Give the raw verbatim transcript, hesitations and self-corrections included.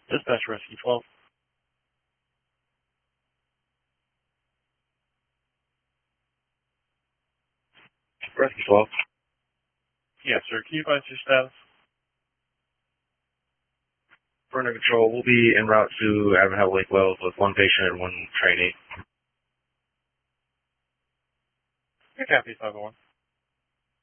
Dispatch Rescue twelve. Rescue twelve. Yes, sir. Can you advise your status? Burner Control, we'll be en route to Ivanhoe Lake Wells with one patient and one trainee. Copy, five oh one.